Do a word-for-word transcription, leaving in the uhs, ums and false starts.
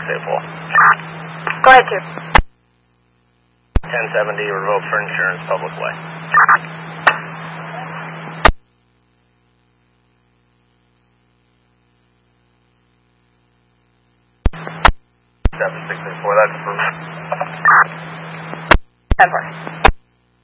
stay full. Go ahead, two. ten seventy, revoke for insurance, public way. seven six six four, that's approved. ten four.